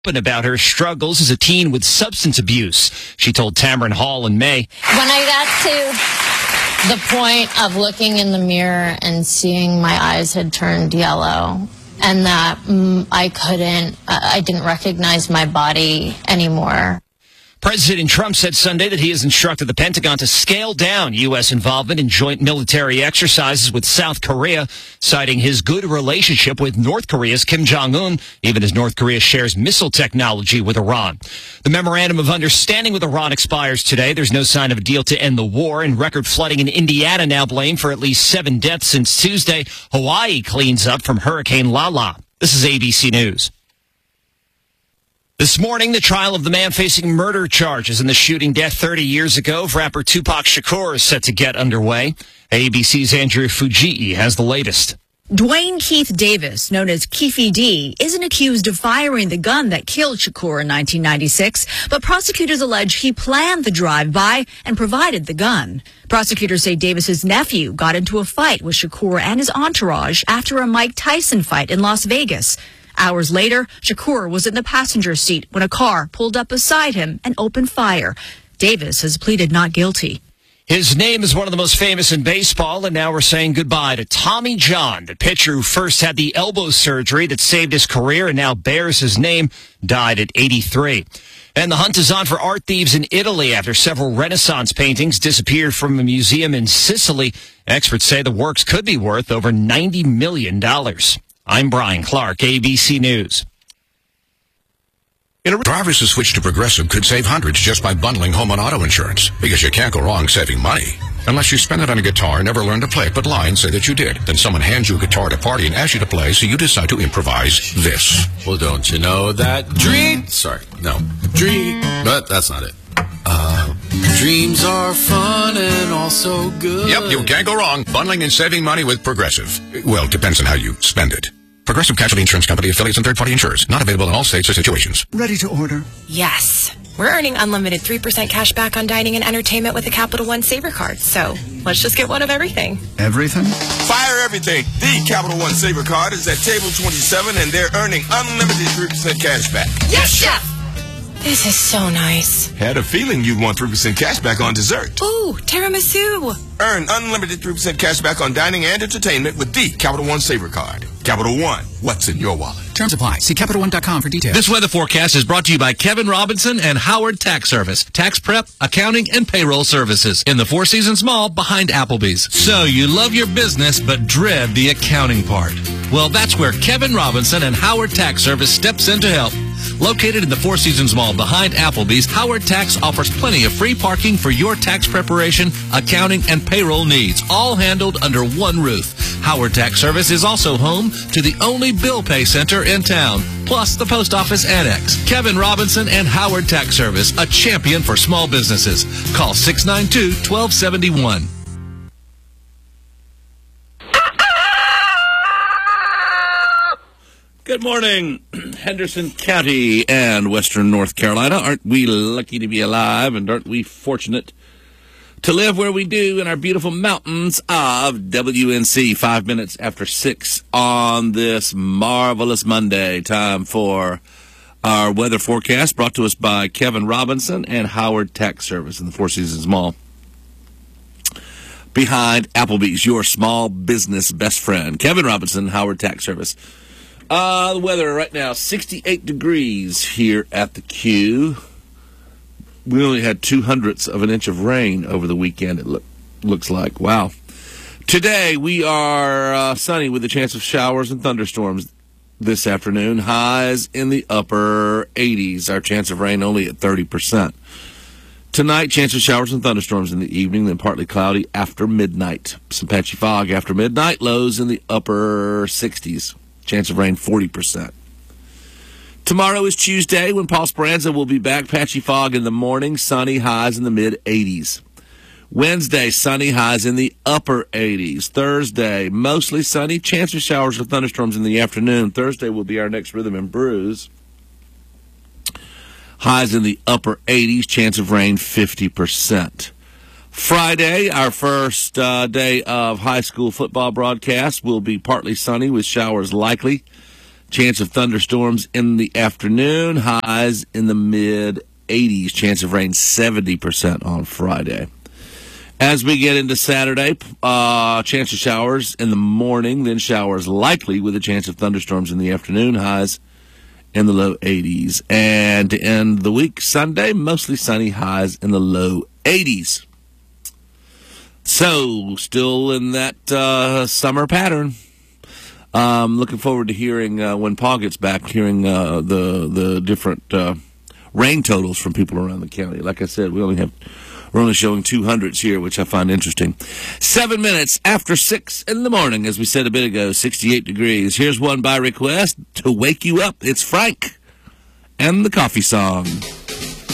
about her struggles as a teen with substance abuse. She told Tamron Hall in May. When I got to the point of looking in the mirror and seeing my eyes had turned yellow and that I didn't recognize my body anymore. President Trump said Sunday that he has instructed the Pentagon to scale down U.S. involvement in joint military exercises with South Korea, citing his good relationship with North Korea's Kim Jong-un, even as North Korea shares missile technology with Iran. The memorandum of understanding with Iran expires today. There's no sign of a deal to end the war, and record flooding in Indiana now blamed for at least 7 deaths since Tuesday. Hawaii cleans up from Hurricane Lala. This is ABC News. This morning, the trial of the man facing murder charges in the shooting death 30 years ago of rapper Tupac Shakur is set to get underway. ABC's Andrew Fujii has the latest. Dwayne Keith Davis, known as Keefy D, isn't accused of firing the gun that killed Shakur in 1996, but prosecutors allege he planned the drive-by and provided the gun. Prosecutors say Davis's nephew got into a fight with Shakur and his entourage after a Mike Tyson fight in Las Vegas. Hours later, Shakur was in the passenger seat when a car pulled up beside him and opened fire. Davis has pleaded not guilty. His name is one of the most famous in baseball, and now we're saying goodbye to Tommy John, the pitcher who first had the elbow surgery that saved his career and now bears his name, died at 83. And the hunt is on for art thieves in Italy after several Renaissance paintings disappeared from a museum in Sicily. Experts say the works could be worth over $90 million. I'm Brian Clark, ABC News. Drivers who switch to Progressive could save hundreds just by bundling home and auto insurance, because you can't go wrong saving money. Unless you spend it on a guitar and never learn to play it, but lie and say that you did. Then someone hands you a guitar at a party and asks you to play, so you decide to improvise this. Well, don't you know that but that's not it. Dreams are fun and also good. Yep, you can't go wrong bundling and saving money with Progressive. Well, depends on how you spend it. Progressive Casualty Insurance Company, affiliates, and third-party insurers. Not available in all states or situations. Ready to order? Yes. We're earning unlimited 3% cash back on dining and entertainment with the Capital One Saver Card. So let's just get one of everything. Everything? Fire everything. The Capital One Saver Card is at table 27, and they're earning unlimited 3% cash back. Yes, Chef! This is so nice. Had a feeling you'd want 3% cash back on dessert. Ooh, tiramisu. Earn unlimited 3% cash back on dining and entertainment with the Capital One Saver Card. Capital One, what's in your wallet? Terms apply. See CapitalOne.com for details. This weather forecast is brought to you by Kevin Robinson and Howard Tax Service. Tax prep, accounting, and payroll services in the Four Seasons Mall behind Applebee's. So you love your business but dread the accounting part. Well, that's where Kevin Robinson and Howard Tax Service steps in to help. Located in the Four Seasons Mall behind Applebee's, Howard Tax offers plenty of free parking for your tax preparation, accounting, and payroll needs, all handled under one roof. Howard Tax Service is also home to the only bill pay center in town, plus the post office annex. Kevin Robinson and Howard Tax Service, a champion for small businesses. Call 692-1271. Good morning, Henderson County and Western North Carolina. Aren't we lucky to be alive, and aren't we fortunate to live where we do in our beautiful mountains of WNC? 5 minutes after 6 on this marvelous Monday. Time for our weather forecast brought to us by Kevin Robinson and Howard Tax Service in the Four Seasons Mall behind Applebee's, your small business best friend. Kevin Robinson, Howard Tax Service. The weather right now, 68 degrees here at the Q. We only had 0.02 of an inch of rain over the weekend, it looks like. Wow. Today, we are sunny with a chance of showers and thunderstorms this afternoon. Highs in the upper 80s. Our chance of rain only at 30%. Tonight, chance of showers and thunderstorms in the evening, then partly cloudy after midnight. Some patchy fog after midnight. Lows in the upper 60s. Chance of rain 40%. Tomorrow is Tuesday when Paul Speranza will be back. Patchy fog in the morning, sunny, highs in the mid-80s. Wednesday, sunny, highs in the upper 80s. Thursday, mostly sunny, chance of showers or thunderstorms in the afternoon. Thursday will be our next Rhythm and Brews. Highs in the upper 80s, chance of rain 50%. Friday, our first day of high school football broadcast, will be partly sunny with showers likely. Chance of thunderstorms in the afternoon. Highs in the mid-80s. Chance of rain 70% on Friday. As we get into Saturday, chance of showers in the morning, then showers likely with a chance of thunderstorms in the afternoon. Highs in the low 80s. And to end the week, Sunday, mostly sunny. Highs in the low 80s. So, still in that summer pattern. Looking forward to hearing when Paul gets back, hearing the different rain totals from people around the county. Like I said, we're only showing 200s here, which I find interesting. 7 minutes after 6 in the morning, as we said a bit ago, 68 degrees. Here's one by request to wake you up. It's Frank and the Coffee Song.